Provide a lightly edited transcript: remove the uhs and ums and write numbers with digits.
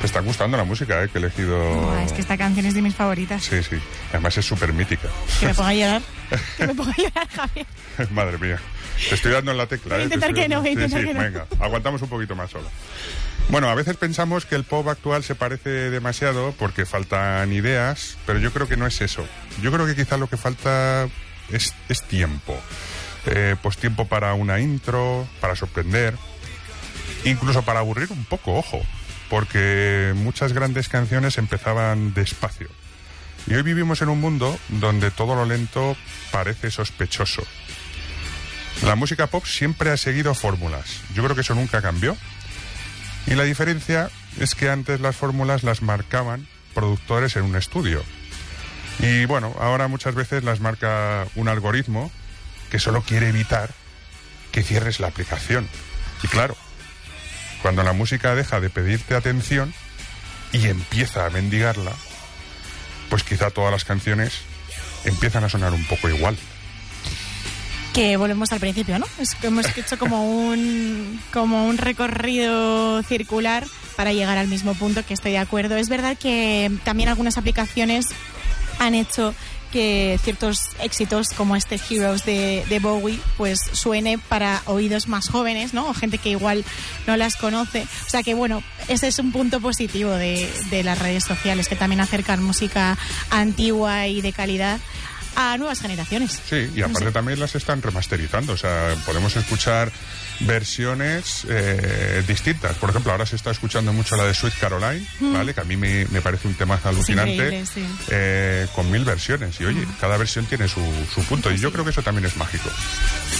Te está gustando la música, que he elegido. No, es que esta canción es de mis favoritas. Sí, sí. Además es súper mítica. Que me ponga a llorar. Que me ponga a llorar, Javier. Madre mía. Te estoy dando en la tecla. Voy a intentar que no, voy a intentar que no. Venga, aguantamos un poquito más solo. Bueno, a veces pensamos que el pop actual se parece demasiado porque faltan ideas, pero yo creo que no es eso. Yo creo que quizás lo que falta es tiempo. Pues tiempo para una intro, para sorprender, incluso para aburrir un poco, ojo, porque muchas grandes canciones empezaban despacio. Y hoy vivimos en un mundo donde todo lo lento parece sospechoso. La música pop siempre ha seguido fórmulas. Yo creo que eso nunca cambió. Y la diferencia es que antes las fórmulas las marcaban productores en un estudio. Y bueno, ahora muchas veces las marca un algoritmo que solo quiere evitar que cierres la aplicación. Y claro, cuando la música deja de pedirte atención y empieza a mendigarla, pues quizá todas las canciones empiezan a sonar un poco igual. Que volvemos al principio, ¿no? Es que hemos hecho como un recorrido circular para llegar al mismo punto, que estoy de acuerdo. Es verdad que también algunas aplicaciones han hecho que ciertos éxitos como este Heroes de Bowie pues suene para oídos más jóvenes, ¿no? O gente que igual no las conoce. O sea que bueno, ese es un punto positivo de las redes sociales, que también acercan música antigua y de calidad a nuevas generaciones. Sí, y aparte también las están remasterizando, o sea, podemos escuchar versiones distintas. Por ejemplo, ahora se está escuchando mucho la de Sweet Caroline, ¿vale? Que a mí me parece un tema alucinante, es increíble, sí. Con 1000 versiones. Y oye, cada versión tiene su punto, y yo creo que eso también es mágico.